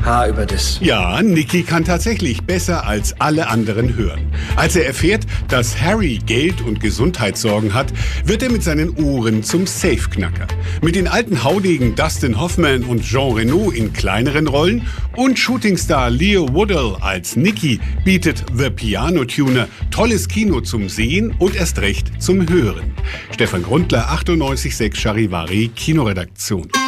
Haar über das. Ja, Nicky kann tatsächlich besser als alle anderen hören. Als er erfährt, dass Harry Geld- und Gesundheitssorgen hat, wird er mit seinen Ohren zum Safeknacker. Mit den alten Haudegen Dustin Hoffman und Jean Reno in kleineren Rollen und Shootingstar Leo Woodall als Nicky bietet The Piano Tuner tolles Kino zum Sehen und erst recht zum Hören. Stefan Grundler, 98.6 Charivari, Kinoredaktion.